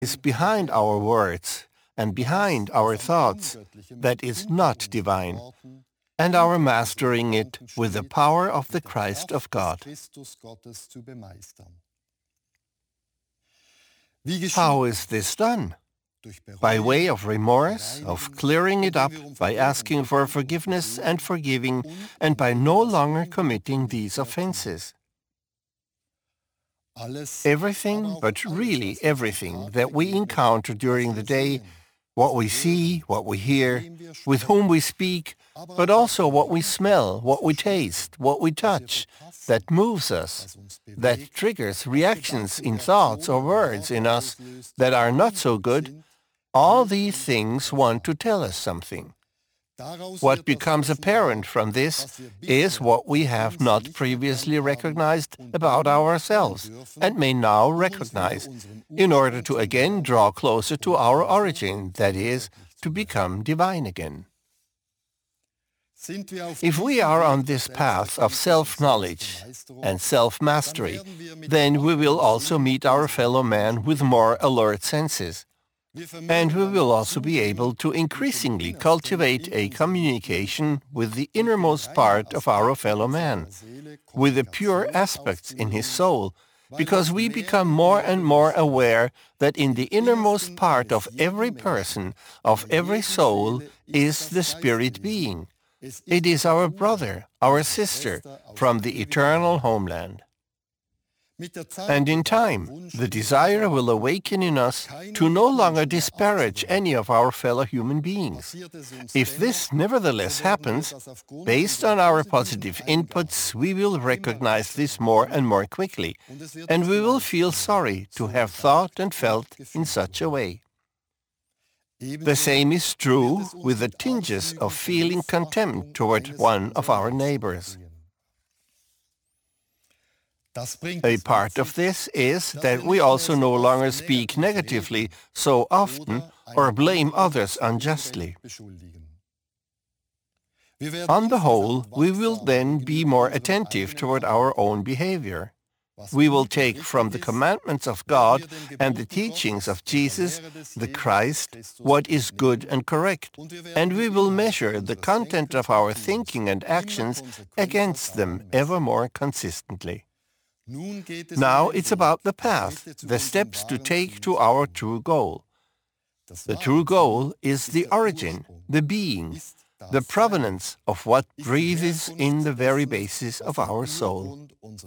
is behind our words and behind our thoughts that is not divine, and our mastering it with the power of the Christ of God. How is this done? By way of remorse, of clearing it up, by asking for forgiveness and forgiving, and by no longer committing these offenses. Everything, but really everything, that we encounter during the day, what we see, what we hear, with whom we speak, but also what we smell, what we taste, what we touch, that moves us, that triggers reactions in thoughts or words in us that are not so good, all these things want to tell us something. What becomes apparent from this is what we have not previously recognized about ourselves and may now recognize in order to again draw closer to our origin, that is, to become divine again. If we are on this path of self-knowledge and self-mastery, then we will also meet our fellow man with more alert senses. And we will also be able to increasingly cultivate a communication with the innermost part of our fellow man, with the pure aspects in his soul, because we become more and more aware that in the innermost part of every person, of every soul, is the spirit being. It is our brother, our sister, from the eternal homeland. And in time, the desire will awaken in us to no longer disparage any of our fellow human beings. If this nevertheless happens, based on our positive inputs, we will recognize this more and more quickly, and we will feel sorry to have thought and felt in such a way. The same is true with the tinges of feeling contempt toward one of our neighbors. A part of this is that we also no longer speak negatively so often or blame others unjustly. On the whole, we will then be more attentive toward our own behavior. We will take from the commandments of God and the teachings of Jesus, the Christ, what is good and correct, and we will measure the content of our thinking and actions against them ever more consistently. Now it's about the path, the steps to take to our true goal. The true goal is the origin, the being, the provenance of what breathes in the very basis of our soul.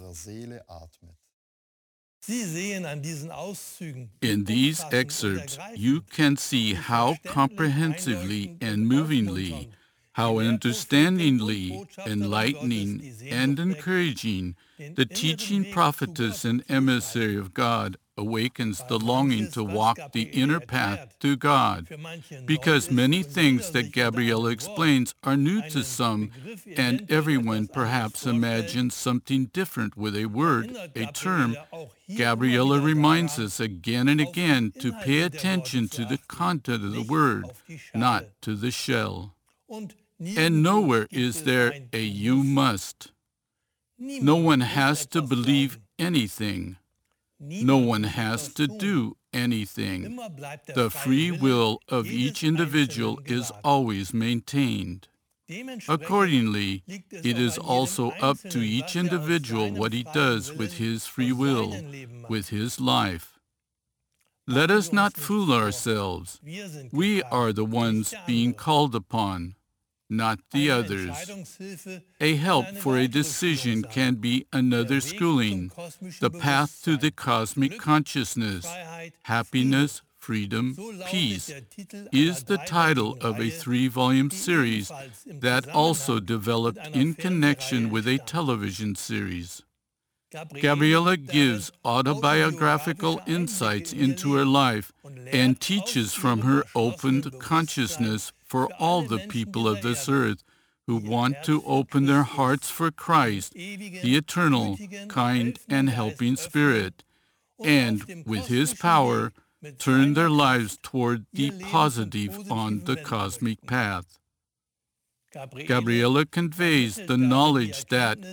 In these excerpts, you can see how comprehensively and movingly, how understandingly, enlightening, and encouraging the teaching prophetess and emissary of God awakens the longing to walk the inner path to God, because many things that Gabriela explains are new to some, and everyone perhaps imagines something different with a word, a term. Gabriela reminds us again and again to pay attention to the content of the word, not to the shell. And nowhere is there a "you must." No one has to believe anything. No one has to do anything. The free will of each individual is always maintained. Accordingly, it is also up to each individual what he does with his free will, with his life. Let us not fool ourselves. We are the ones being called upon, not the others. A help for a decision can be another schooling, the path to the cosmic consciousness, happiness, freedom, peace, is the title of a 3-volume series that also developed in connection with a television series. Gabriela gives autobiographical insights into her life and teaches from her opened consciousness for all the people of this earth who want to open their hearts for Christ, the eternal, kind, and helping Spirit, and, with His power, turn their lives toward the positive on the cosmic path. Gabriela conveys the knowledge that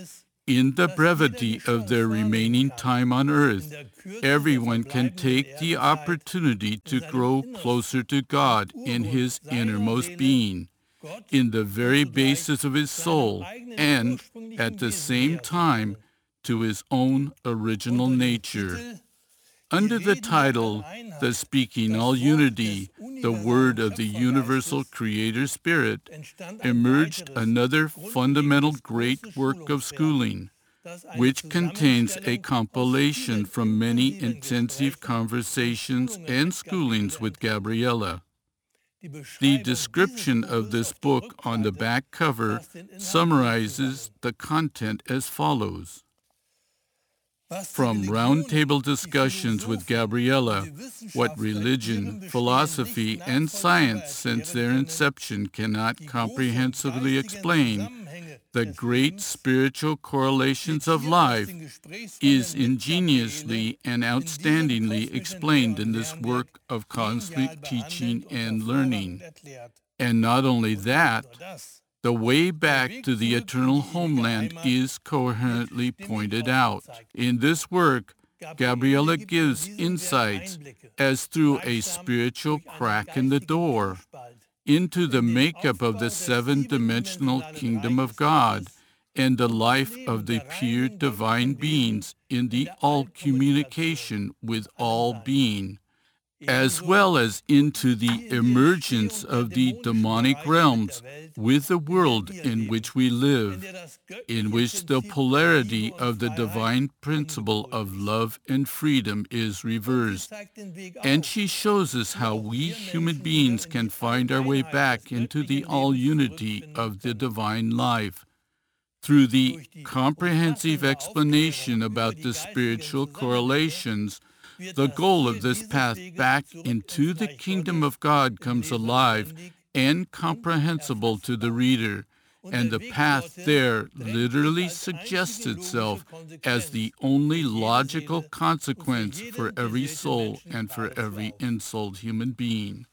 In the brevity of their remaining time on earth, everyone can take the opportunity to grow closer to God in his innermost being, in the very basis of his soul, and at the same time to his own original nature. Under the title, The Speaking All Unity, the Word of the Universal Creator Spirit, emerged another fundamental great work of schooling, which contains a compilation from many intensive conversations and schoolings with Gabriela. The description of this book on the back cover summarizes the content as follows. From roundtable discussions with Gabriela, what religion, philosophy, and science since their inception cannot comprehensively explain, the great spiritual correlations of life, is ingeniously and outstandingly explained in this work of cosmic teaching and learning. And not only that, the way back to the eternal homeland is coherently pointed out. In this work, Gabriela gives insights as through a spiritual crack in the door into the makeup of the seven-dimensional kingdom of God and the life of the pure divine beings in the all-communication with all being, as well as into the emergence of the demonic realms with the world in which we live, in which the polarity of the divine principle of love and freedom is reversed. And she shows us how we human beings can find our way back into the all-unity of the divine life. Through the comprehensive explanation about the spiritual correlations, the goal of this path back into the kingdom of God comes alive and comprehensible to the reader, and the path there literally suggests itself as the only logical consequence for every soul and for every ensouled human being.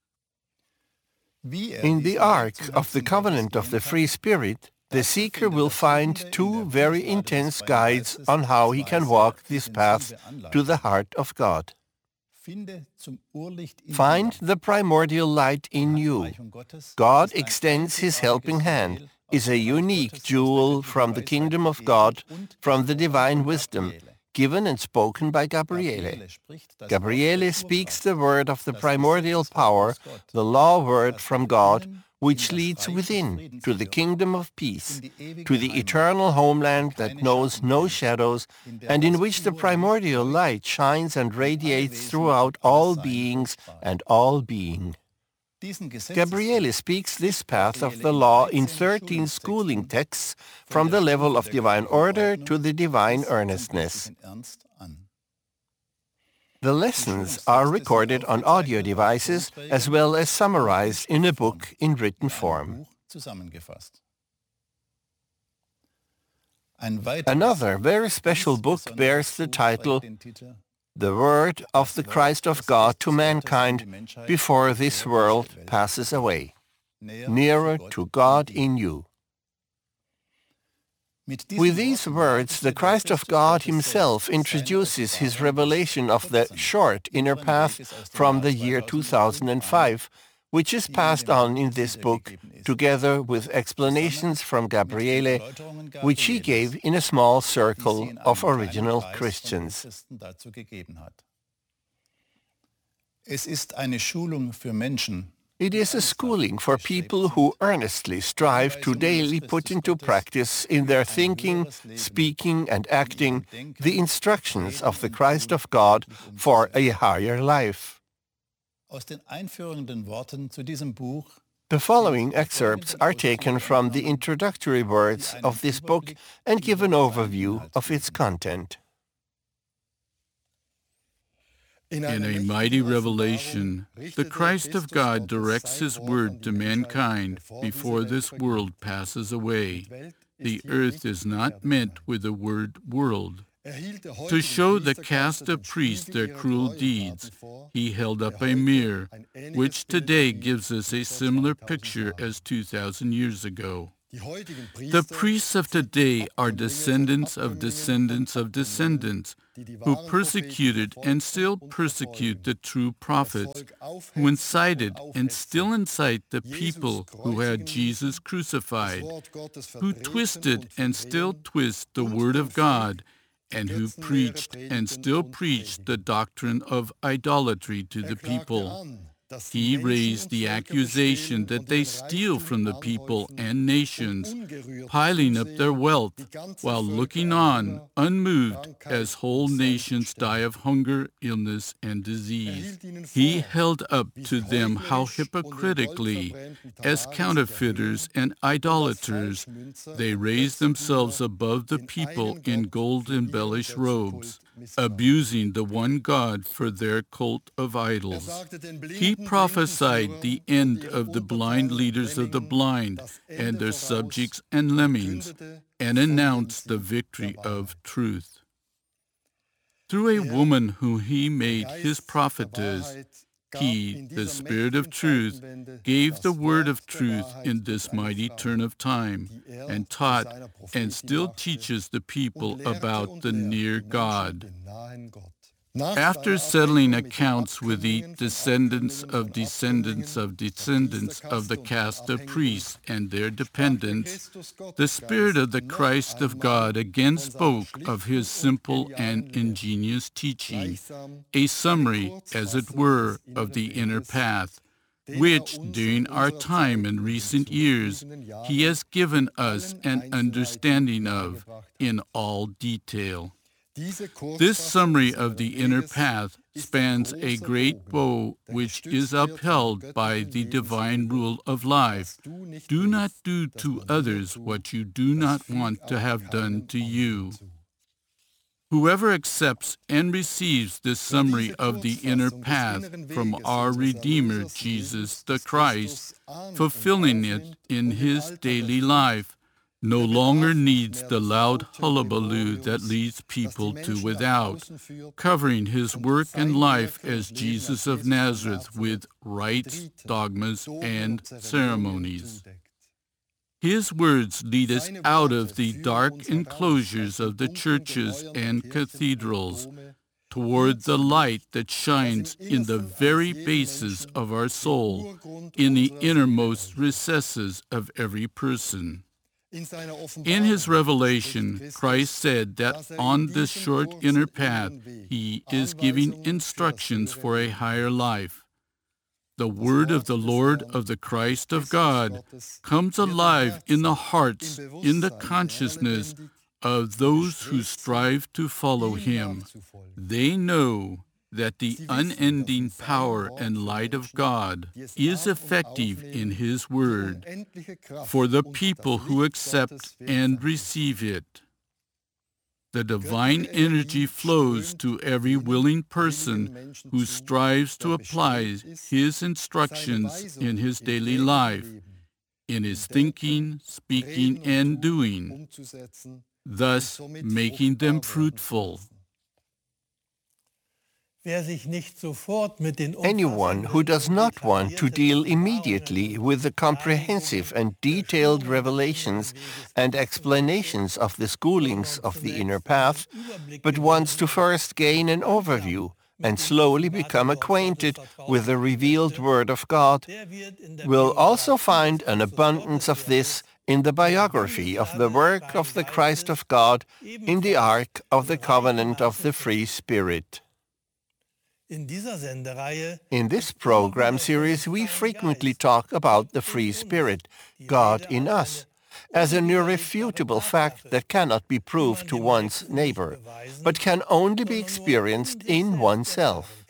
In the Ark of the Covenant of the Free Spirit, the seeker will find two very intense guides on how he can walk this path to the heart of God. Find the primordial light in you. God extends his helping hand, is a unique jewel from the kingdom of God, from the divine wisdom, given and spoken by Gabriele. Gabriele speaks the word of the primordial power, the law word from God, which leads within to the kingdom of peace, to the eternal homeland that knows no shadows, and in which the primordial light shines and radiates throughout all beings and all being. Gabriele speaks this path of the law in 13 schooling texts from the level of divine order to the divine earnestness. The lessons are recorded on audio devices as well as summarized in a book in written form. Another very special book bears the title The Word of the Christ of God to Mankind Before This World Passes Away, Nearer to God in You. With these words, the Christ of God himself introduces his revelation of the short inner path from the year 2005, which is passed on in this book, together with explanations from Gabriele, which she gave in a small circle of original Christians. It is a schooling for people who earnestly strive to daily put into practice in their thinking, speaking, and acting the instructions of the Christ of God for a higher life. The following excerpts are taken from the introductory words of this book and give an overview of its content. In a mighty revelation, the Christ of God directs his word to mankind before this world passes away. The earth is not meant with the word world. To show the caste of priests their cruel deeds, he held up a mirror, which today gives us a similar picture as 2,000 years ago. The priests of today are descendants of descendants of descendants who persecuted and still persecute the true prophets, who incited and still incite the people who had Jesus crucified, who twisted and still twist the Word of God, and who preached and still preach the doctrine of idolatry to the people. He raised the accusation that they steal from the people and nations, piling up their wealth, while looking on, unmoved, as whole nations die of hunger, illness, and disease. He held up to them how hypocritically, as counterfeiters and idolaters, they raised themselves above the people in gold-embellished robes, abusing the one God for their cult of idols. He prophesied the end of the blind leaders of the blind and their subjects and lemmings, and announced the victory of truth. Through a woman whom he made his prophetess, he, the Spirit of truth, gave the word of truth in this mighty turn of time, and taught and still teaches the people about the near God. After settling accounts with the descendants of descendants of descendants of the caste of priests and their dependents, the Spirit of the Christ of God again spoke of his simple and ingenious teaching, a summary, as it were, of the inner path, which, during our time in recent years, he has given us an understanding of in all detail. This summary of the inner path spans a great bow which is upheld by the divine rule of life. Do not do to others what you do not want to have done to you. Whoever accepts and receives this summary of the inner path from our Redeemer Jesus the Christ, fulfilling it in his daily life, no longer needs the loud hullabaloo that leads people to without, covering his work and life as Jesus of Nazareth with rites, dogmas, and ceremonies. His words lead us out of the dark enclosures of the churches and cathedrals toward the light that shines in the very bases of our soul, in the innermost recesses of every person. In his revelation, Christ said that on this short inner path, he is giving instructions for a higher life. The word of the Lord of the Christ of God comes alive in the hearts, in the consciousness of those who strive to follow him. They know that the unending power and light of God is effective in his word for the people who accept and receive it. The divine energy flows to every willing person who strives to apply his instructions in his daily life, in his thinking, speaking, and doing, thus making them fruitful. Anyone who does not want to deal immediately with the comprehensive and detailed revelations and explanations of the schoolings of the inner path, but wants to first gain an overview and slowly become acquainted with the revealed Word of God, will also find an abundance of this in the biography of the work of the Christ of God in the Ark of the Covenant of the Free Spirit. In this program series, we frequently talk about the free spirit, God in us, as an irrefutable fact that cannot be proved to one's neighbor, but can only be experienced in oneself.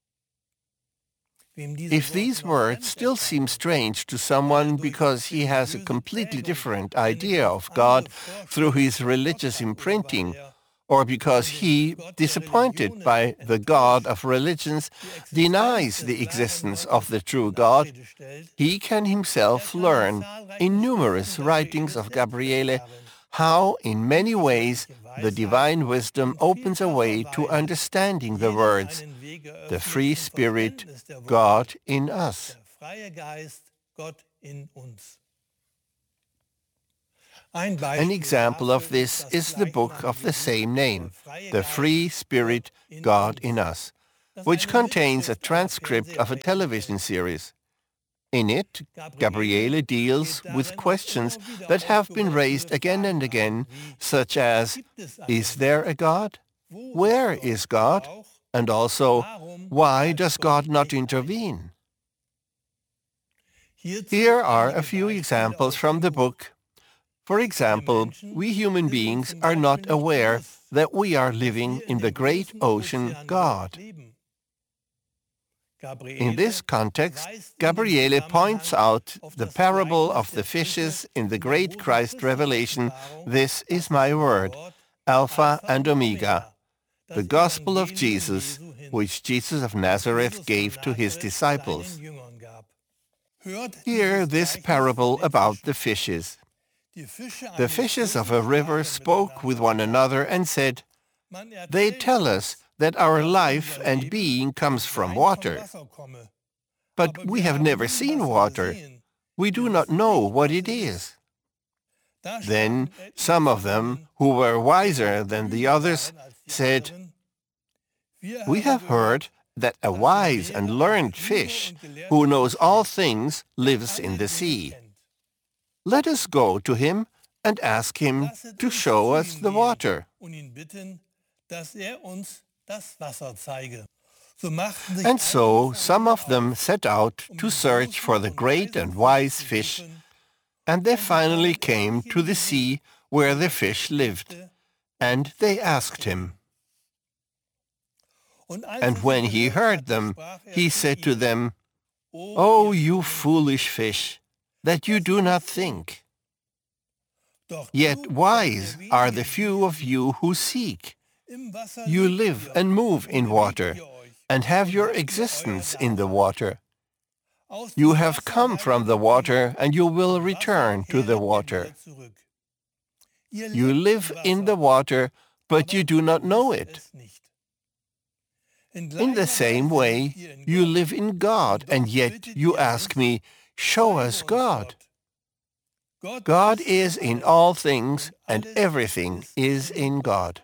If these words still seem strange to someone because he has a completely different idea of God through his religious imprinting, or because he, disappointed by the God of religions, denies the existence of the true God, he can himself learn in numerous writings of Gabriele how, in many ways, the divine wisdom opens a way to understanding the words, the free spirit, God in us. An example of this is the book of the same name, The Free Spirit, God in Us, which contains a transcript of a television series. In it, Gabriele deals with questions that have been raised again and again, such as, is there a God? Where is God? And also, why does God not intervene? Here are a few examples from the book. For example, we human beings are not aware that we are living in the great ocean God. In this context, Gabriele points out the parable of the fishes in the great Christ revelation, "This is my word, Alpha and Omega," the gospel of Jesus, which Jesus of Nazareth gave to his disciples. Hear this parable about the fishes. The fishes of a river spoke with one another and said, "They tell us that our life and being comes from water. But we have never seen water. We do not know what it is." Then some of them, who were wiser than the others, said, "We have heard that a wise and learned fish, who knows all things, lives in the sea. Let us go to him and ask him to show us the water." And so some of them set out to search for the great and wise fish, and they finally came to the sea where the fish lived, and they asked him. And when he heard them, he said to them, "O you foolish fish, that you do not think. Yet wise are the few of you who seek. You live and move in water, and have your existence in the water. You have come from the water, and you will return to the water. You live in the water, but you do not know it. In the same way, you live in God, and yet you ask me, 'Show us God.' God is in all things, and everything is in God."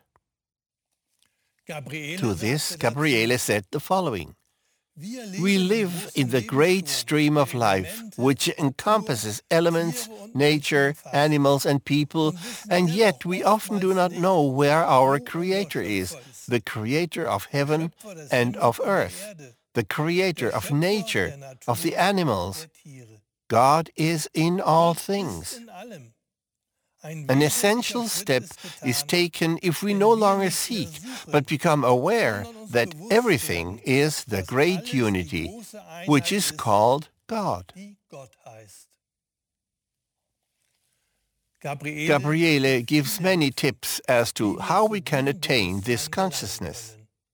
To this, Gabriele said the following: "We live in the great stream of life, which encompasses elements, nature, animals, and people, and yet we often do not know where our Creator is, the Creator of heaven and of earth, the Creator of nature, of the animals. God is in all things." An essential step is taken if we no longer seek, but become aware that everything is the great unity, which is called God. Gabriele gives many tips as to how we can attain this consciousness.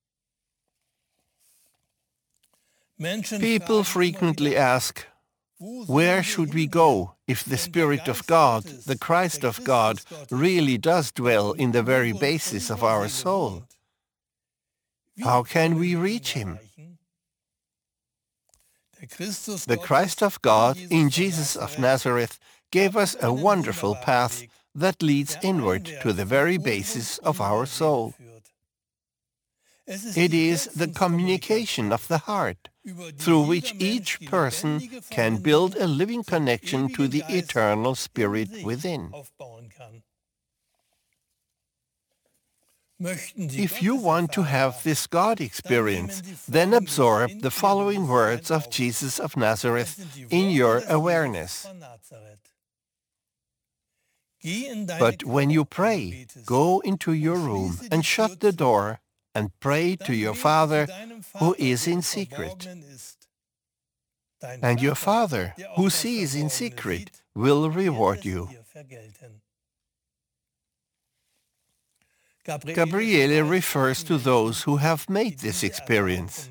People frequently ask, where should we go if the Spirit of God, the Christ of God, really does dwell in the very basis of our soul? How can we reach him? The Christ of God in Jesus of Nazareth gave us a wonderful path that leads inward to the very basis of our soul. It is the communication of the heart, through which each person can build a living connection to the eternal Spirit within. If you want to have this God experience, then absorb the following words of Jesus of Nazareth in your awareness. But when you pray, go into your room and shut the door and pray to your Father who is in secret. And your Father, who sees in secret, will reward you. Gabriele refers to those who have made this experience.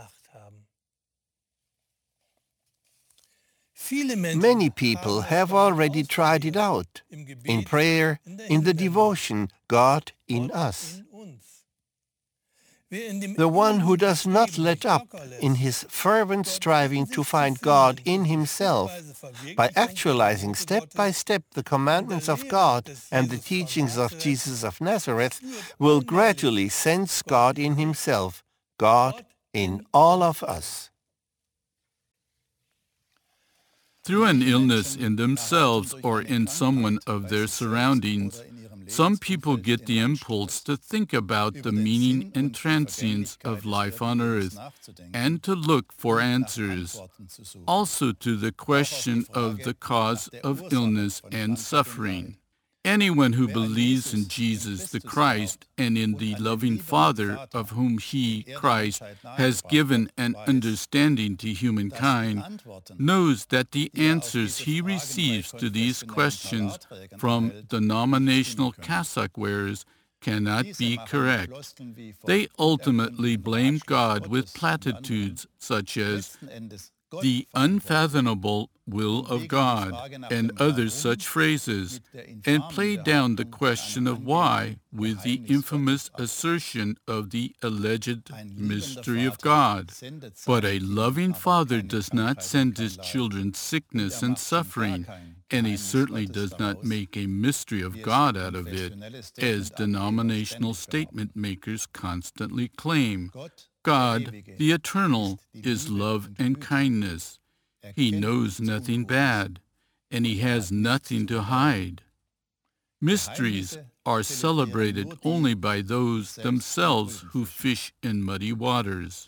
Many people have already tried it out, in prayer, in the devotion, God in Us. The one who does not let up in his fervent striving to find God in himself, by actualizing step by step the commandments of God and the teachings of Jesus of Nazareth, will gradually sense God in himself, God in all of us. Through an illness in themselves or in someone of their surroundings, some people get the impulse to think about the meaning and transience of life on earth and to look for answers, also to the question of the cause of illness and suffering. Anyone who believes in Jesus the Christ and in the loving Father of whom he, Christ, has given an understanding to humankind knows that the answers he receives to these questions from denominational cassock wearers cannot be correct. They ultimately blame God with platitudes such as the unfathomable will of God, and other such phrases, and play down the question of why with the infamous assertion of the alleged mystery of God. But a loving Father does not send his children sickness and suffering, and he certainly does not make a mystery of God out of it, as denominational statement makers constantly claim. God, the Eternal, is love and kindness. He knows nothing bad, and he has nothing to hide. Mysteries are celebrated only by those themselves who fish in muddy waters.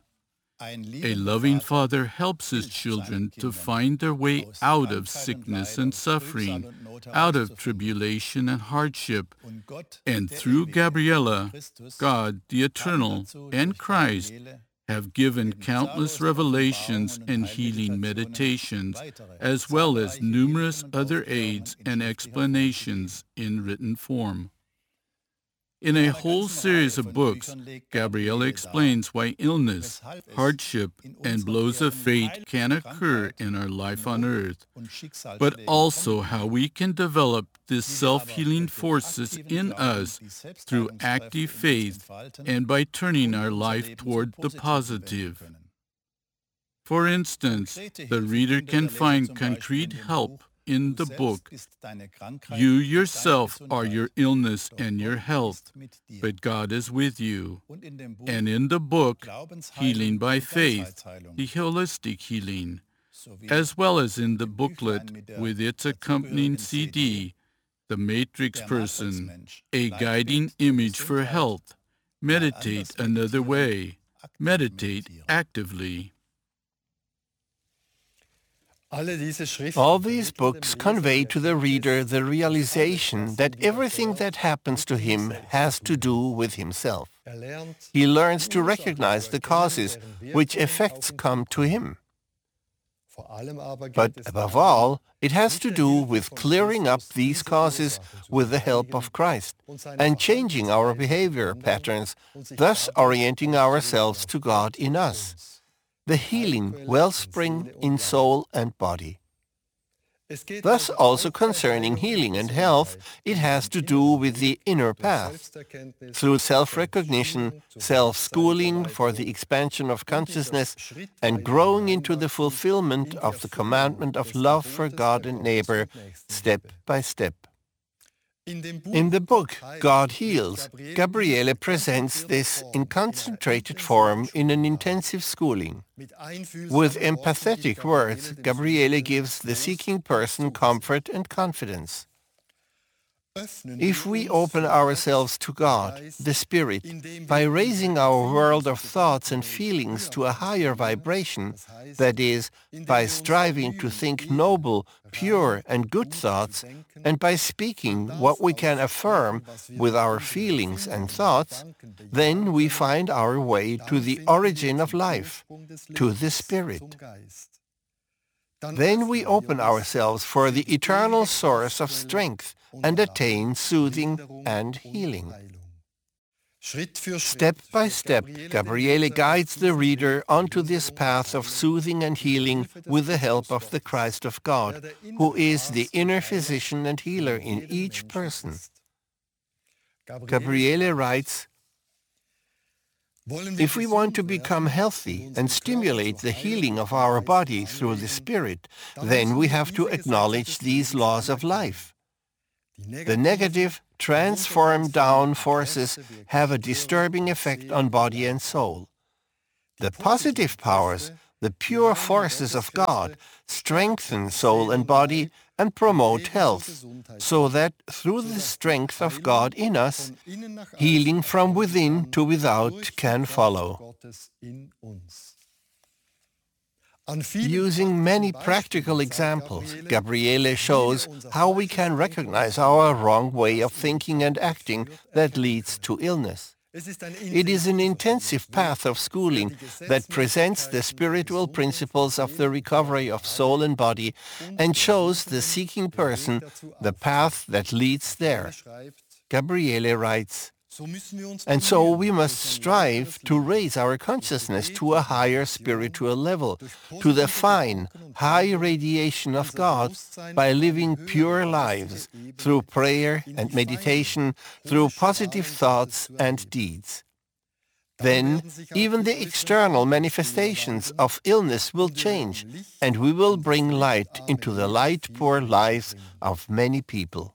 A loving Father helps his children to find their way out of sickness and suffering, out of tribulation and hardship, and through Gabriela, God, the Eternal, and Christ have given countless revelations and healing meditations, as well as numerous other aids and explanations in written form. In a whole series of books, Gabriela explains why illness, hardship, and blows of fate can occur in our life on earth, but also how we can develop these self-healing forces in us through active faith and by turning our life toward the positive. For instance, the reader can find concrete help in the book. You yourself are your illness and your health, but God is with you. And in the book, Healing by Faith, the holistic healing, as well as in the booklet with its accompanying CD, The Matrix Person, a guiding image for health. Meditate another way. Meditate actively. All these books convey to the reader the realization that everything that happens to him has to do with himself. He learns to recognize the causes which effects come to him. But above all, it has to do with clearing up these causes with the help of Christ and changing our behavior patterns, thus orienting ourselves to God in us, the healing wellspring in soul and body. Thus, also concerning healing and health, it has to do with the inner path. Through self-recognition, self-schooling for the expansion of consciousness, and growing into the fulfillment of the commandment of love for God and neighbor, step by step. In the book, God Heals, Gabriele presents this in concentrated form in an intensive schooling. With empathetic words, Gabriele gives the seeking person comfort and confidence. If we open ourselves to God, the Spirit, by raising our world of thoughts and feelings to a higher vibration, that is, by striving to think noble, pure, and good thoughts, and by speaking what we can affirm with our feelings and thoughts, then we find our way to the origin of life, to the Spirit. Then we open ourselves for the eternal source of strength and attain soothing and healing. Step by step, Gabriele guides the reader onto this path of soothing and healing with the help of the Christ of God, who is the inner physician and healer in each person. Gabriele writes, If we want to become healthy and stimulate the healing of our body through the Spirit, then we have to acknowledge these laws of life. The negative, transform-down forces have a disturbing effect on body and soul. The positive powers, the pure forces of God, strengthen soul and body and promote health, so that through the strength of God in us, healing from within to without can follow. Using many practical examples, Gabriele shows how we can recognize our wrong way of thinking and acting that leads to illness. It is an intensive path of schooling that presents the spiritual principles of the recovery of soul and body and shows the seeking person the path that leads there. Gabriele writes, and so we must strive to raise our consciousness to a higher spiritual level, to the fine, high radiation of God, by living pure lives, through prayer and meditation, through positive thoughts and deeds. Then even the external manifestations of illness will change, and we will bring light into the light-poor lives of many people.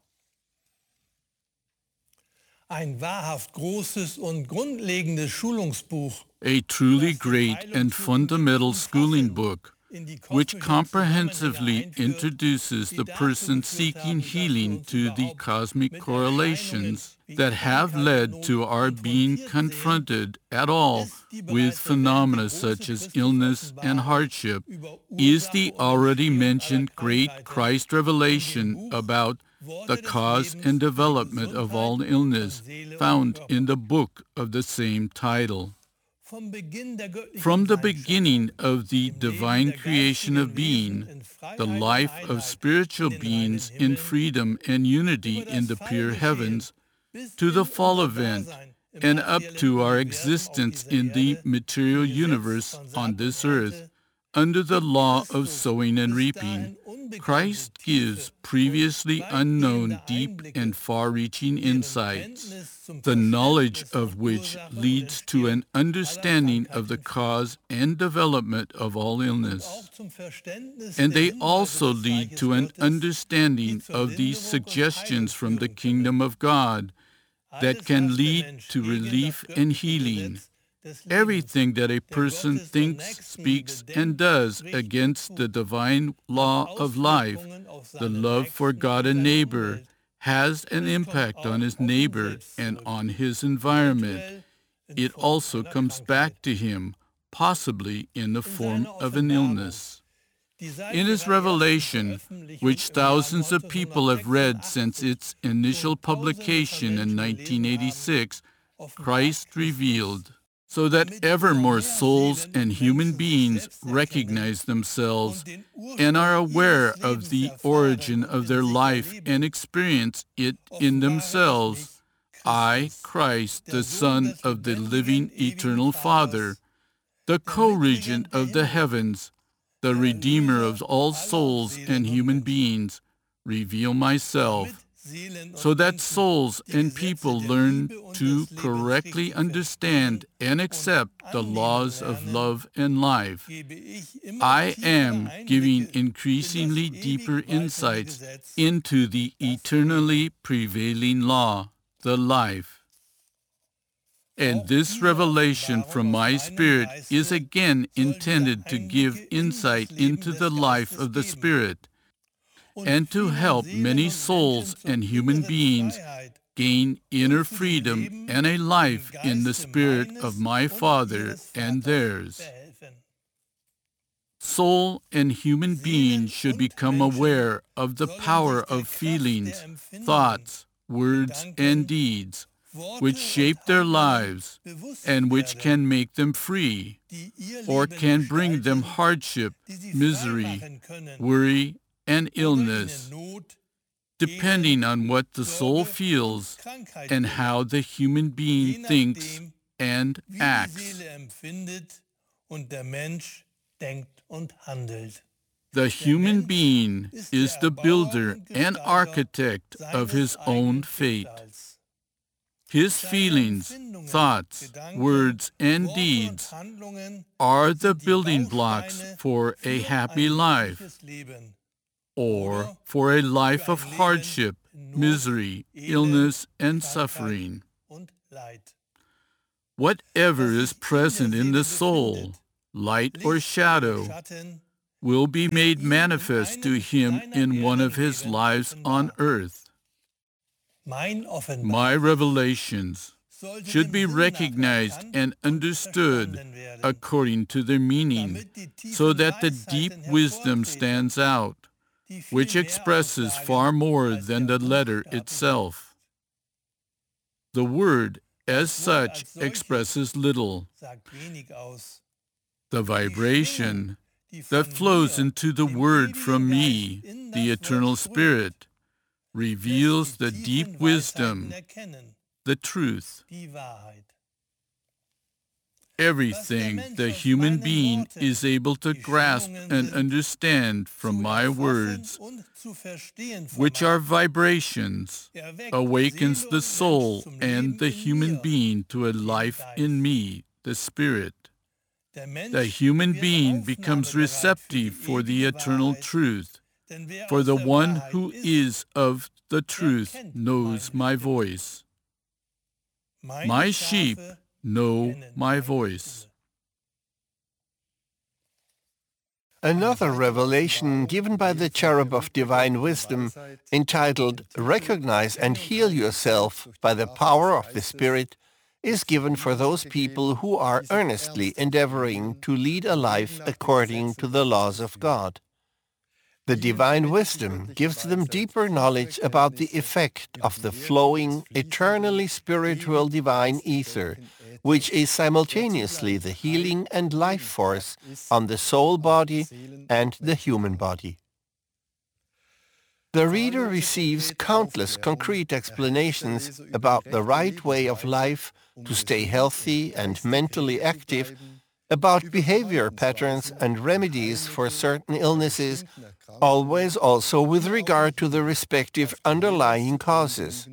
Ein wahrhaft großes und grundlegendes Schulungsbuch, A truly great and fundamental schooling book, which comprehensively introduces the person seeking healing to the cosmic correlations that have led to our being confronted at all with phenomena such as illness and hardship, is the already mentioned great Christ revelation about the cause and development of all illness, found in the book of the same title. From the beginning of the divine creation of being, the life of spiritual beings in freedom and unity in the pure heavens, to the fall event, and up to our existence in the material universe on this earth, under the law of sowing and reaping, Christ gives previously unknown deep and far-reaching insights, the knowledge of which leads to an understanding of the cause and development of all illness. And they also lead to an understanding of these suggestions from the kingdom of God that can lead to relief and healing. Everything that a person thinks, speaks, and does against the divine law of life, the love for God and neighbor, has an impact on his neighbor and on his environment. It also comes back to him, possibly in the form of an illness. In his revelation, which thousands of people have read since its initial publication in 1986, Christ revealed, so that ever more souls and human beings recognize themselves and are aware of the origin of their life and experience it in themselves. I, Christ, the Son of the living eternal Father, the co-regent of the heavens, the Redeemer of all souls and human beings, reveal myself, so that souls and people learn to correctly understand and accept the laws of love and life. I am giving increasingly deeper insights into the eternally prevailing law, the life. And this revelation from my Spirit is again intended to give insight into the life of the Spirit, and to help many souls and human beings gain inner freedom and a life in the Spirit of my Father and theirs. Soul and human beings should become aware of the power of feelings, thoughts, words, and deeds, which shape their lives and which can make them free, or can bring them hardship, misery, worry, and illness, depending on what the soul feels and how the human being thinks and acts. The human being is the builder and architect of his own fate. His feelings, thoughts, words, and deeds are the building blocks for a happy life, or for a life of hardship, misery, illness, and suffering. Whatever is present in the soul, light or shadow, will be made manifest to him in one of his lives on earth. My revelations should be recognized and understood according to their meaning, so that the deep wisdom stands out, which expresses far more than the letter itself. The word, as such, expresses little. The vibration that flows into the word from me, the Eternal Spirit, reveals the deep wisdom, the truth. Everything the human being is able to grasp and understand from my words, which are vibrations, awakens the soul and the human being to a life in me, the Spirit. The human being becomes receptive for the eternal truth, for the one who is of the truth knows my voice. My sheep know my voice. Another revelation given by the cherub of divine wisdom, entitled Recognize and Heal Yourself by the Power of the Spirit, is given for those people who are earnestly endeavoring to lead a life according to the laws of God. The divine wisdom gives them deeper knowledge about the effect of the flowing, eternally spiritual divine ether, which is simultaneously the healing and life force on the soul body and the human body. The reader receives countless concrete explanations about the right way of life to stay healthy and mentally active, about behavior patterns and remedies for certain illnesses, always also with regard to the respective underlying causes.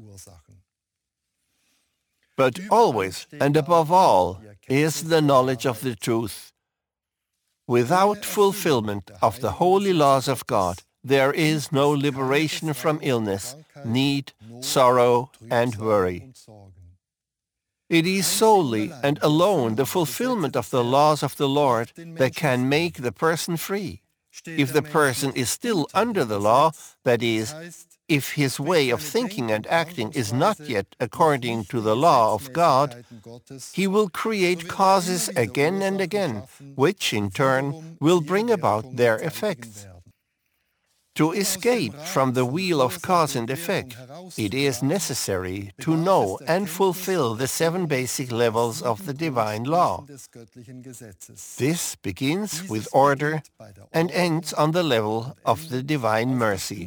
But always and above all is the knowledge of the truth. Without fulfillment of the holy laws of God, there is no liberation from illness, need, sorrow, and worry. It is solely and alone the fulfillment of the laws of the Lord that can make the person free. If the person is still under the law, that is, if his way of thinking and acting is not yet according to the law of God, he will create causes again and again, which in turn will bring about their effects. To escape from the wheel of cause and effect, it is necessary to know and fulfill the 7 basic levels of the divine law. This begins with order and ends on the level of the divine mercy.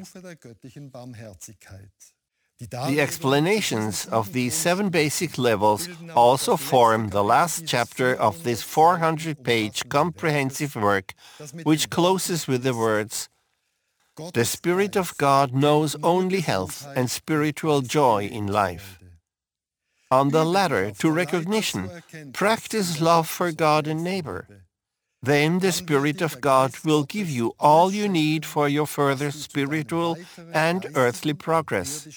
The explanations of these 7 basic levels also form the last chapter of this 400-page comprehensive work, which closes with the words, "The Spirit of God knows only health and spiritual joy in life. On the ladder to recognition, practice love for God and neighbor. Then the Spirit of God will give you all you need for your further spiritual and earthly progress."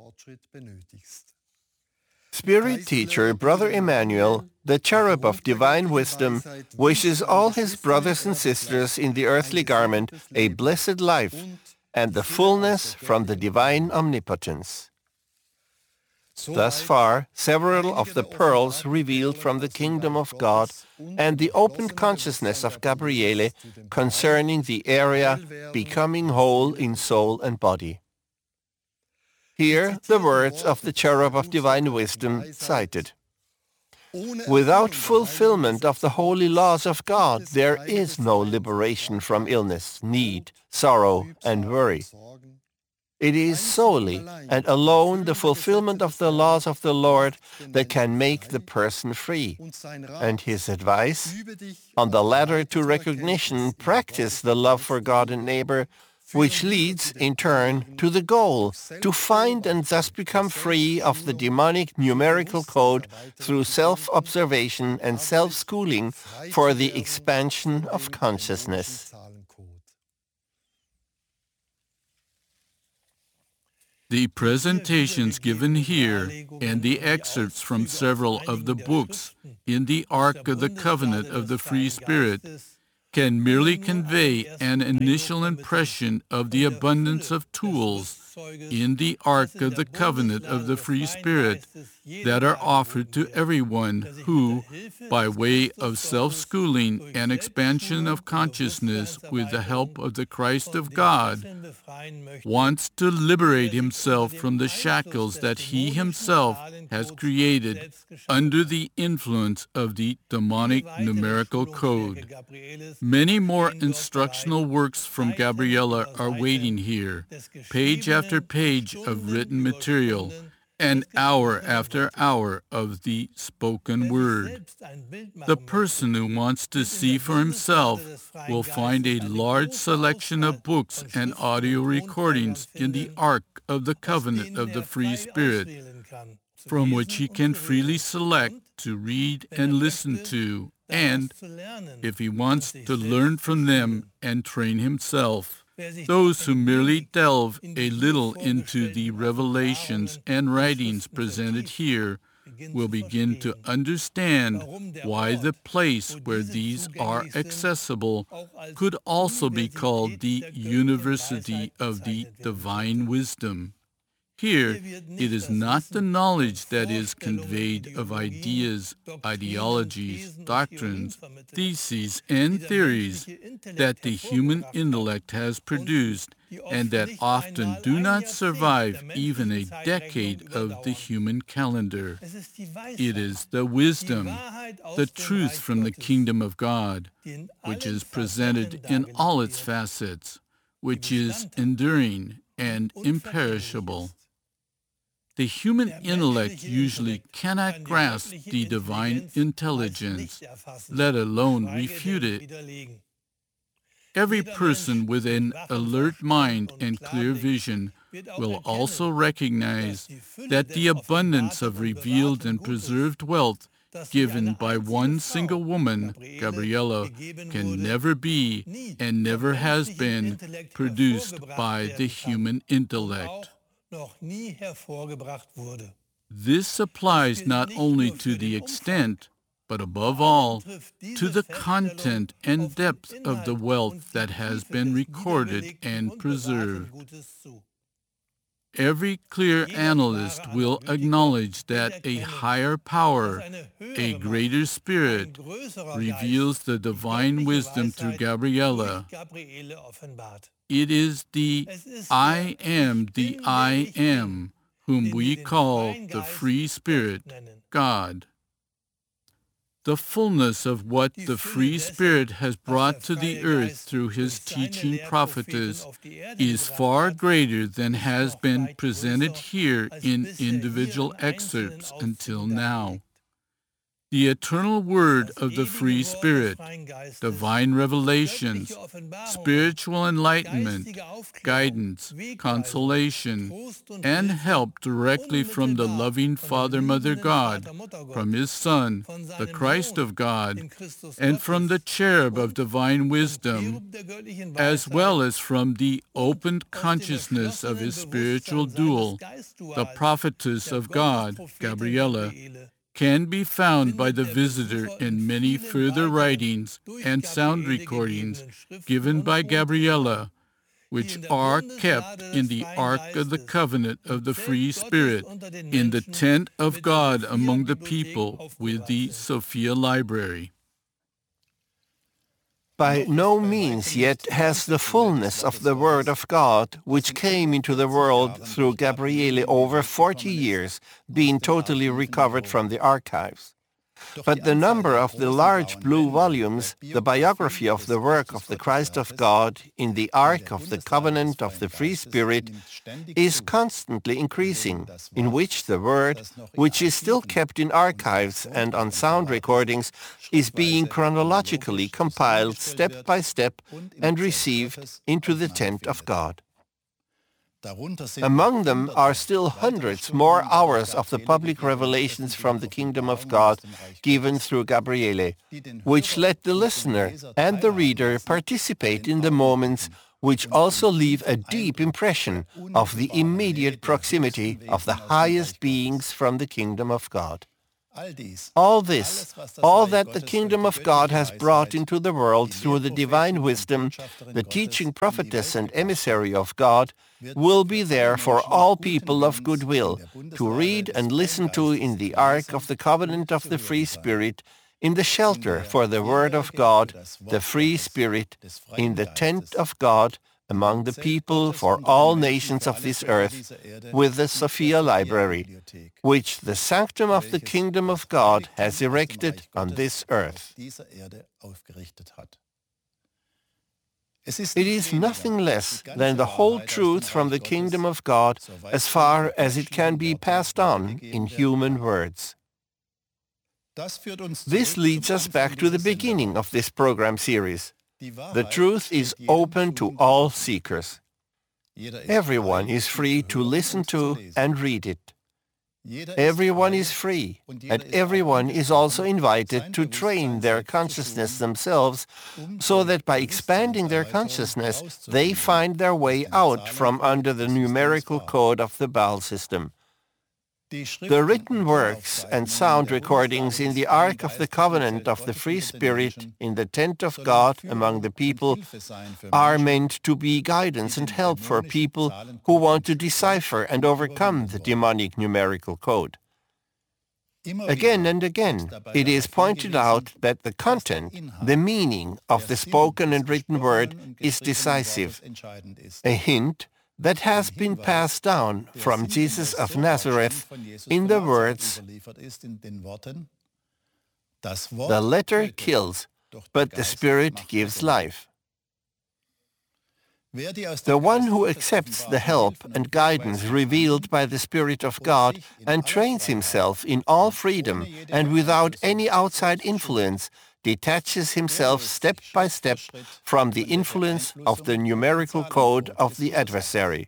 Spirit teacher Brother Emmanuel, the cherub of divine wisdom, wishes all his brothers and sisters in the earthly garment a blessed life and the fullness from the divine omnipotence. Thus far, several of the pearls revealed from the kingdom of God and the opened consciousness of Gabriele concerning the area becoming whole in soul and body. Here, the words of the cherub of divine wisdom cited. Without fulfillment of the holy laws of God, there is no liberation from illness, need, sorrow, and worry. It is solely and alone the fulfillment of the laws of the Lord that can make the person free. And his advice, on the ladder to recognition, practice the love for God and neighbor, which leads, in turn, to the goal, to find and thus become free of the demonic numerical code through self-observation and self-schooling for the expansion of consciousness. The presentations given here and the excerpts from several of the books in the Ark of the Covenant of the Free Spirit can merely convey an initial impression of the abundance of tools in the Ark of the Covenant of the Free Spirit that are offered to everyone who, by way of self-schooling and expansion of consciousness with the help of the Christ of God, wants to liberate himself from the shackles that he himself has created under the influence of the demonic numerical code. Many more instructional works from Gabriela are waiting here, page after page of written material, and hour after hour of the spoken word. The person who wants to see for himself will find a large selection of books and audio recordings in the Ark of the Covenant of the Free Spirit, from which he can freely select to read and listen to, and, if he wants to learn from them and train himself, those who merely delve a little into the revelations and writings presented here will begin to understand why the place where these are accessible could also be called the University of the Divine Wisdom. Here, it is not the knowledge that is conveyed of ideas, ideologies, doctrines, theses, and theories that the human intellect has produced and that often do not survive even a decade of the human calendar. It is the wisdom, the truth from the kingdom of God, which is presented in all its facets, which is enduring and imperishable. The human intellect usually cannot grasp the divine intelligence, let alone refute it. Every person with an alert mind and clear vision will also recognize that the abundance of revealed and preserved wealth given by one single woman, Gabriela, can never be and never has been produced by the human intellect. This applies not only to the extent, but above all, to the content and depth of the wealth that has been recorded and preserved. Every clear analyst will acknowledge that a higher power, a greater spirit, reveals the divine wisdom through Gabriela. It is the I Am, whom we call the Free Spirit, God. The fullness of what the Free Spirit has brought to the earth through his teaching prophetess is far greater than has been presented here in individual excerpts until now. The eternal word of the Free Spirit, divine revelations, spiritual enlightenment, guidance, consolation, and help directly from the loving Father, Mother God, from his Son, the Christ of God, and from the cherub of divine wisdom, as well as from the opened consciousness of his spiritual dual, the prophetess of God, Gabriela, can be found by the visitor in many further writings and sound recordings given by Gabriela, which are kept in the Ark of the Covenant of the Free Spirit, in the tent of God among the people with the Sophia Library. By no means yet has the fullness of the Word of God, which came into the world through Gabriele over 40 years, been totally recovered from the archives. but the number of the large blue volumes, the biography of the work of the Christ of God in the Ark of the Covenant of the Free Spirit, is constantly increasing, in which the Word, which is still kept in archives and on sound recordings, is being chronologically compiled step by step and received into the tent of God. Among them are still hundreds more hours of the public revelations from the kingdom of God given through Gabriele, which let the listener and the reader participate in the moments which also leave a deep impression of the immediate proximity of the highest beings from the kingdom of God. All this, all that the kingdom of God has brought into the world through the divine wisdom, the teaching prophetess and emissary of God, will be there for all people of goodwill to read and listen to in the Ark of the Covenant of the Free Spirit, in the shelter for the Word of God, the Free Spirit, in the tent of God, among the people for all nations of this earth, with the Sophia Library, which the sanctum of the kingdom of God has erected on this earth. It is nothing less than the whole truth from the kingdom of God as far as it can be passed on in human words. This leads us back to the beginning of this program series. The truth is open to all seekers. Everyone is free to listen to and read it. Everyone is free, and everyone is also invited to train their consciousness themselves so that by expanding their consciousness, they find their way out from under the numerical code of the Baal system. The written works and sound recordings in the Ark of the Covenant of the Free Spirit in the tent of God among the people are meant to be guidance and help for people who want to decipher and overcome the demonic numerical code. Again and again, it is pointed out that the content, the meaning of the spoken and written word is decisive, a hint that has been passed down from Jesus of Nazareth in the words, "The letter kills, but the Spirit gives life." The one who accepts the help and guidance revealed by the Spirit of God and trains himself in all freedom and without any outside influence detaches himself step by step from the influence of the numerical code of the adversary.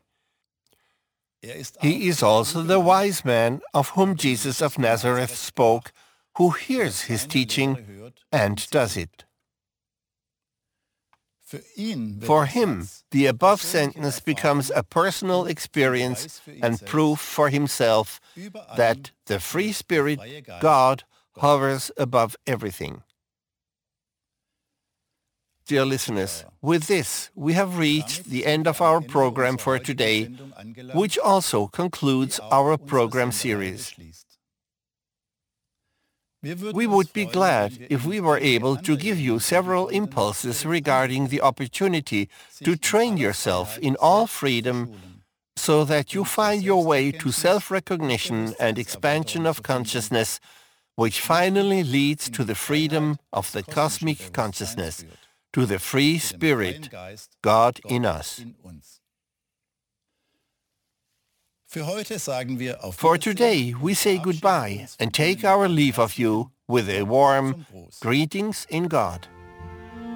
He is also the wise man of whom Jesus of Nazareth spoke, who hears his teaching and does it. For him, the above sentence becomes a personal experience and proof for himself that the Free Spirit, God, hovers above everything. Dear listeners, with this, we have reached the end of our program for today, which also concludes our program series. We would be glad if we were able to give you several impulses regarding the opportunity to train yourself in all freedom so that you find your way to self-recognition and expansion of consciousness, which finally leads to the freedom of the cosmic consciousness, to the Free Spirit, God in us. For today, we say goodbye and take our leave of you with a warm greetings in God.